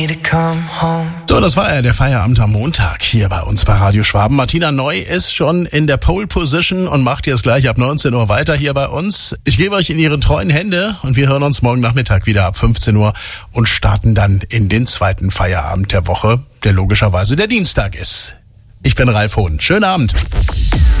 So, das war ja der Feierabend am Montag hier bei uns bei Radio Schwaben. Martina Neu ist schon in der Pole Position und macht jetzt gleich ab 19 Uhr weiter hier bei uns. Ich gebe euch in ihre treuen Hände und wir hören uns morgen Nachmittag wieder ab 15 Uhr und starten dann in den zweiten Feierabend der Woche, der logischerweise der Dienstag ist. Ich bin Ralf Hohn. Schönen Abend.